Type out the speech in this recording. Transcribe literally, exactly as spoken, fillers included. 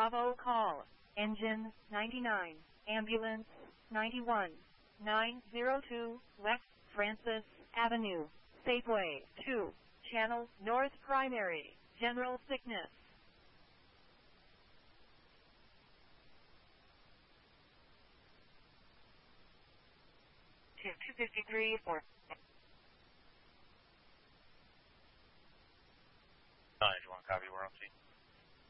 Bravo call. Engine ninety-nine. Ambulance ninety-one. nine zero two West Francis Avenue. Safeway two. Channel North Primary. General sickness. two fifty-three four. nine one, copy, we're on scene.